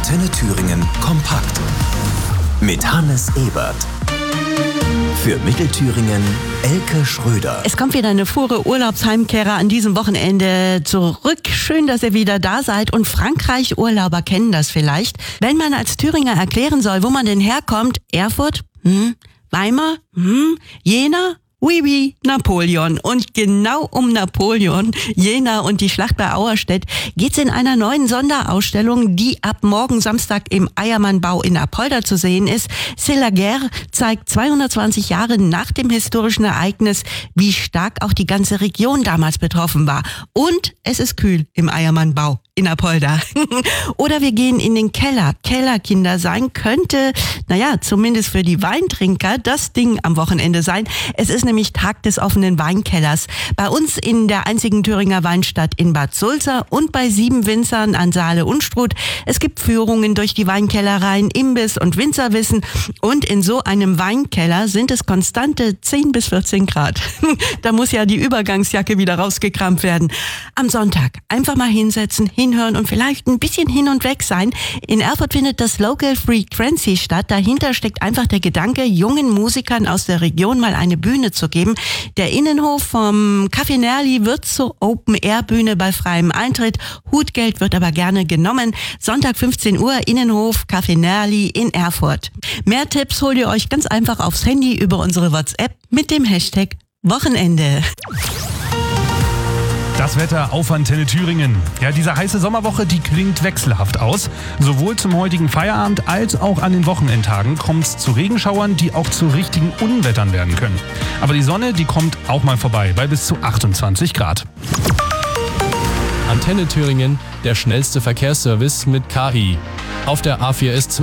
Antenne Thüringen kompakt. Mit Hannes Ebert. Für Mittelthüringen Elke Schröder. Es kommt wieder eine Fuhre Urlaubsheimkehrer an diesem Wochenende zurück. Schön, dass ihr wieder da seid. Und Frankreich-Urlauber kennen das vielleicht. Wenn man als Thüringer erklären soll, wo man denn herkommt, Erfurt, Weimar, Jena, oui, oui, Napoleon. Und genau um Napoleon, Jena und die Schlacht bei Auerstedt geht's in einer neuen Sonderausstellung, die ab morgen Samstag im Eiermannbau in Apolda zu sehen ist. C'est la guerre zeigt 220 Jahre nach dem historischen Ereignis, wie stark auch die ganze Region damals betroffen war. Und es ist kühl im Eiermannbau in Apolda. Oder wir gehen in den Keller. Kellerkinder sein könnte, zumindest für die Weintrinker, das Ding am Wochenende sein. Es ist nämlich Tag des offenen Weinkellers. Bei uns in der einzigen Thüringer Weinstadt in Bad Sulza und bei 7 Winzern an Saale-Unstrut. Es gibt Führungen durch die Weinkellereien, Imbiss und Winzerwissen. Und in so einem Weinkeller sind es konstante 10 bis 14 Grad. Da muss ja die Übergangsjacke wieder rausgekramt werden. Am Sonntag einfach mal hinsetzen, hinhören und vielleicht ein bisschen hin und weg sein. In Erfurt findet das Local Frequency statt. Dahinter steckt einfach der Gedanke, jungen Musikern aus der Region mal eine Bühne zu geben. Der Innenhof vom Café Nerli wird zur Open-Air-Bühne bei freiem Eintritt. Hutgeld wird aber gerne genommen. Sonntag 15 Uhr, Innenhof, Café Nerli in Erfurt. Mehr Tipps holt ihr euch ganz einfach aufs Handy über unsere WhatsApp mit dem Hashtag Wochenende. Das Wetter auf Antenne Thüringen. Ja, diese heiße Sommerwoche, die klingt wechselhaft aus. Sowohl zum heutigen Feierabend als auch an den Wochenendtagen kommt es zu Regenschauern, die auch zu richtigen Unwettern werden können. Aber die Sonne, die kommt auch mal vorbei, bei bis zu 28 Grad. Antenne Thüringen, der schnellste Verkehrsservice mit KI. Auf der A4S